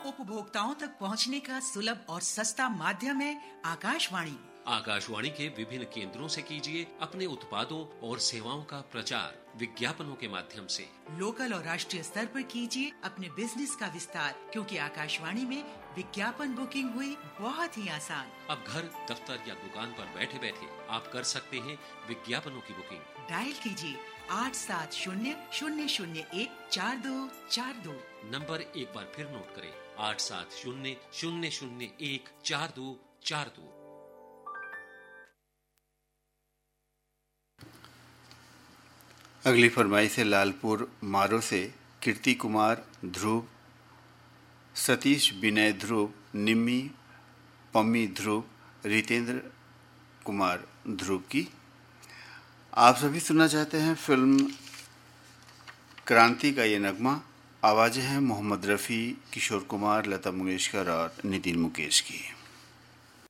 उपभोक्ताओं तक पहुंचने का सुलभ और सस्ता माध्यम है आकाशवाणी। आकाशवाणी के विभिन्न केंद्रों से कीजिए अपने उत्पादों और सेवाओं का प्रचार विज्ञापनों के माध्यम से। लोकल और राष्ट्रीय स्तर पर कीजिए अपने बिजनेस का विस्तार, क्योंकि आकाशवाणी में विज्ञापन बुकिंग हुई बहुत ही आसान। अब घर, दफ्तर या दुकान पर बैठे बैठे आप कर सकते हैं विज्ञापनों की बुकिंग। डायल कीजिए 8700014242। नंबर एक बार फिर नोट करें, 8700014242। अगली फरमाइश है लालपुर मारो से कीर्ति कुमार ध्रुव, सतीश विनय ध्रुव, निम्मी पम्मी ध्रुव, रितेंद्र कुमार ध्रुव की। आप सभी सुनना चाहते हैं फिल्म क्रांति का ये नगमा। आवाज़ें हैं मोहम्मद रफ़ी, किशोर कुमार, लता मंगेशकर और नितिन मुकेश की।